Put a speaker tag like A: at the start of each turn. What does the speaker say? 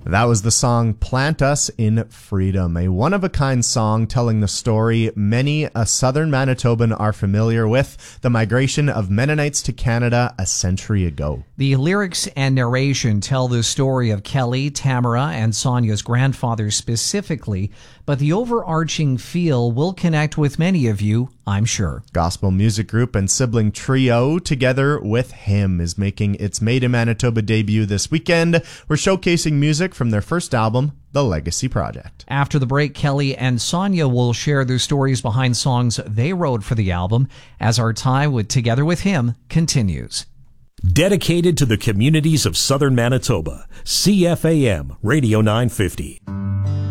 A: That was the song Plant Us in Freedom, a one-of-a-kind song telling the story many a southern Manitoban are familiar with, the migration of Mennonites to Canada a century ago.
B: The lyrics and narration tell the story of Kelly, Tamara, and Sonia's grandfather specifically, but the overarching feel will connect with many of you, I'm sure.
A: Gospel music group and sibling trio Together with Him is making its Made in Manitoba debut this weekend. We're showcasing music from their first album, The Legacy Project.
B: After the break, Kelly and Sonia will share their stories behind songs they wrote for the album as our time with Together with Him continues.
C: Dedicated to the communities of southern Manitoba, CFAM Radio 950.